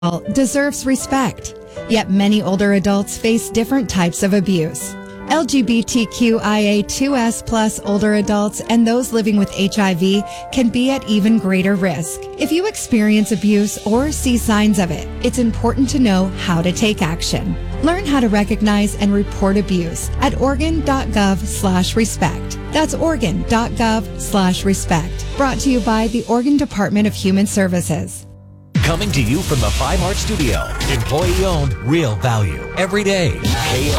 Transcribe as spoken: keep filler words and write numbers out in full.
deserves respect, yet many older adults face different types of abuse. L G B T Q I A two S plus older adults and those living with H I V can be at even greater risk. If you experience abuse or see signs of it, it's important to know how to take action. Learn how to recognize and report abuse at Oregon.gov slash respect. That's Oregon.gov slash respect. Brought to you by the Oregon Department of Human Services. Coming to you from the Five Heart Studio. Employee owned, real value. Every day. K